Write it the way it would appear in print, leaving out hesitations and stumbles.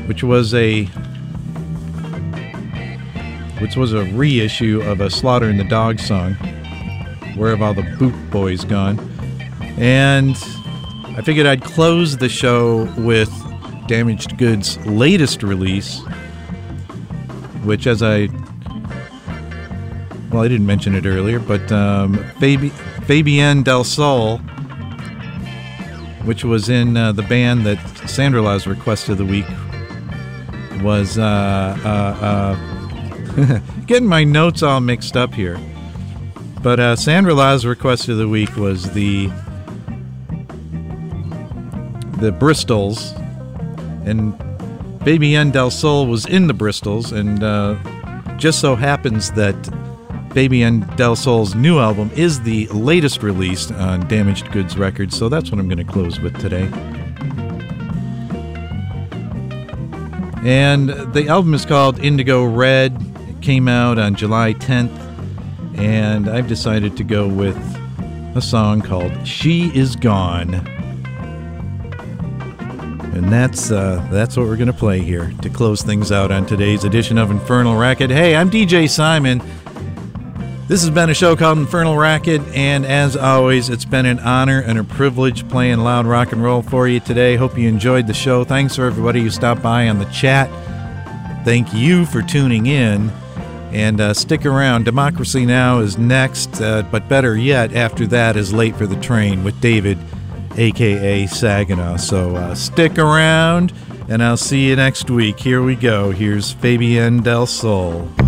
which was a reissue of a Slaughter and the Dog song, Where Have All the Boot Boys Gone? And I figured I'd close the show with Damaged Goods' latest release, which I didn't mention it earlier, but Fabienne Del Sol, which was in the band that Sandra Law's Request of the Week was getting my notes all mixed up here. But Sandra Law's Request of the Week was the Bristols, and Fabienne Del Sol was in the Bristols, and just so happens that Fabienne Del Sol's new album is the latest release on Damaged Goods Records, so that's what I'm going to close with today. And the album is called Indigo Red. It came out on July 10th, and I've decided to go with a song called She Is Gone. And that's what we're going to play here to close things out on today's edition of Infernal Racket. Hey, I'm DJ Simon. This has been a show called Infernal Racket, and as always, it's been an honor and a privilege playing loud rock and roll for you today. Hope you enjoyed the show. Thanks for everybody who stopped by on the chat. Thank you for tuning in, and stick around. Democracy Now! Is next, but better yet, after that is Late for the Train with David, a.k.a. Saginaw. So stick around, and I'll see you next week. Here we go. Here's Fabienne Del Sol.